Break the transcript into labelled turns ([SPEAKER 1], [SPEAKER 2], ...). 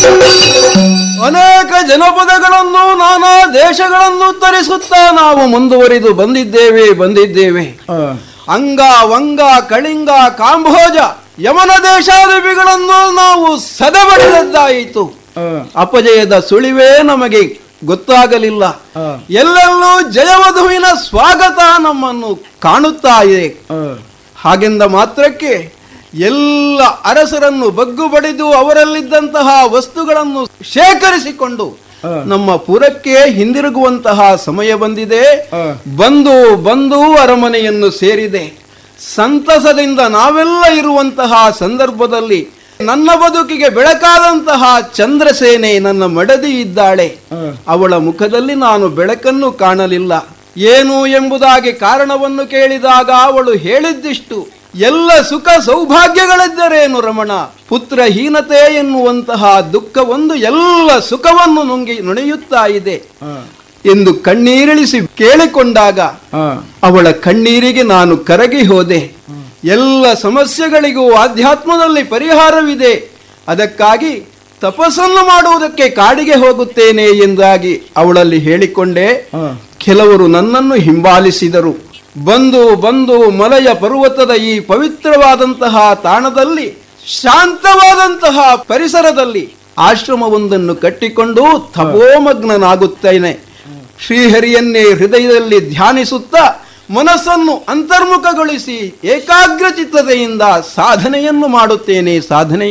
[SPEAKER 1] ಅನೇಕ ಜನಪದಗಳನ್ನು ನಾನಾ ದೇಶಗಳನ್ನು ತರಿಸುತ್ತಾ ನಾವು ಮುಂದುವರಿದು ಬಂದಿದ್ದೇವೆ. ಅಂಗ ವಂಗ ಕಳಿಂಗ ಕಾಂಬೋಜ ಯಮನ ದೇಶಾಧಿಪಿಗಳನ್ನು ನಾವು ಸದೆಬಡಿದದ್ದಾಯಿತು. ಅಪಜಯದ ಸುಳಿವೇ ನಮಗೆ ಗೊತ್ತಾಗಲಿಲ್ಲ. ಎಲ್ಲೆಲ್ಲೂ ಜಯವಧುವಿನ ಸ್ವಾಗತ ನಮ್ಮನ್ನು ಕಾಣುತ್ತಾ ಇದೆ. ಹಾಗೆಂದ ಮಾತ್ರಕ್ಕೆ ಎಲ್ಲ ಅರಸರನ್ನು ಬಗ್ಗು ಬಡಿದು ಅವರಲ್ಲಿದ್ದಂತಹ ವಸ್ತುಗಳನ್ನು ಶೇಖರಿಸಿಕೊಂಡು ನಮ್ಮ ಪುರಕ್ಕೆ ಹಿಂದಿರುಗುವಂತಹ ಸಮಯ ಬಂದಿದೆ. ಬಂದು ಅರಮನೆಯನ್ನು ಸೇರಿದೆ. ಸಂತಸದಿಂದ ನಾವೆಲ್ಲ ಇರುವಂತಹ ಸಂದರ್ಭದಲ್ಲಿ ನನ್ನ ಬದುಕಿಗೆ ಬೆಳಕಾದಂತಹ ಚಂದ್ರಸೇನೆ ನನ್ನ ಮಡದಿ ಇದ್ದಾಳೆ. ಅವಳ ಮುಖದಲ್ಲಿ ನಾನು ಬೆಳಕನ್ನು ಕಾಣಲಿಲ್ಲ. ಏನು ಎಂಬುದಾಗಿ ಕಾರಣವನ್ನು ಕೇಳಿದಾಗ ಅವಳು ಹೇಳಿದ್ದಿಷ್ಟು, ಎಲ್ಲ ಸುಖ ಸೌಭಾಗ್ಯಗಳಿದ್ದರೇನು ರಮಣ, ಪುತ್ರಹೀನತೆ ಎನ್ನುವಂತಹ ದುಃಖವೊಂದು ಎಲ್ಲ ಸುಖವನ್ನು ನುಣಿಯುತ್ತಾ ಇದೆ ಎಂದು ಕಣ್ಣೀರಿಳಿಸಿ ಕೇಳಿಕೊಂಡಾಗ ಅವಳ ಕಣ್ಣೀರಿಗೆ ನಾನು ಕರಗಿ ಹೋದೆ. ಎಲ್ಲ ಸಮಸ್ಯೆಗಳಿಗೂ ಆಧ್ಯಾತ್ಮದಲ್ಲಿ ಪರಿಹಾರವಿದೆ, ಅದಕ್ಕಾಗಿ ತಪಸ್ಸನ್ನು ಮಾಡುವುದಕ್ಕೆ ಕಾಡಿಗೆ ಹೋಗುತ್ತೇನೆ ಎಂದಾಗಿ ಅವಳಲ್ಲಿ ಹೇಳಿಕೊಂಡೆ. ಕೆಲವರು ನನ್ನನ್ನು ಹಿಂಬಾಲಿಸಿದರು. ಬಂದು ಮಲಯ ಪರ್ವತದ ಈ ಪವಿತ್ರವಾದಂತಹ ತಾಣದಲ್ಲಿ, ಶಾಂತವಾದಂತಹ ಪರಿಸರದಲ್ಲಿ ಆಶ್ರಮವೊಂದನ್ನು ಕಟ್ಟಿಕೊಂಡು ತಪೋಮಗ್ನನಾಗುತ್ತೇನೆ. ಶ್ರೀಹರಿಯನ್ನೇ ಹೃದಯದಲ್ಲಿ ಧ್ಯಾನಿಸುತ್ತಾ ಮನಸ್ಸನ್ನು ಅಂತರ್ಮುಖಗೊಳಿಸಿ ಏಕಾಗ್ರಚಿತ್ತತೆಯಿಂದ ಸಾಧನೆಯನ್ನು ಮಾಡುತ್ತೇನೆ.